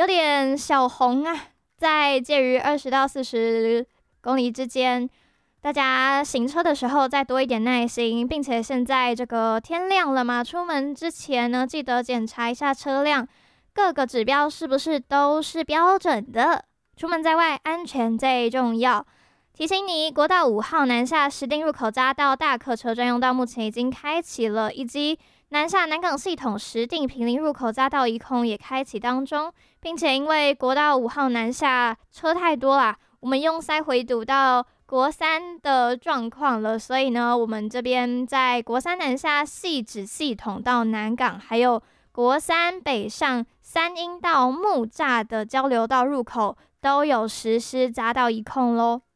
有点小红啊，在介于20到40公里之间。大家行车的时候再多一点耐心，并且现在这个天亮了嘛，出门之前呢，记得检查一下车辆各个指标是不是都是标准的。出门在外，安全最重要。提醒你，国道5号南下石碇入口匝道大客车专用道目前已经开启了，以及南下南港系统石碇坪林入口匝道一空也开启当中，并且因为国道5号南下车太多啦，我们用塞回堵到国三的状况了，所以呢，我们这边在国三南下汐止系统到南港，还有国三北上三鹰到木栅的交流道入口都有实施匝道一空咯。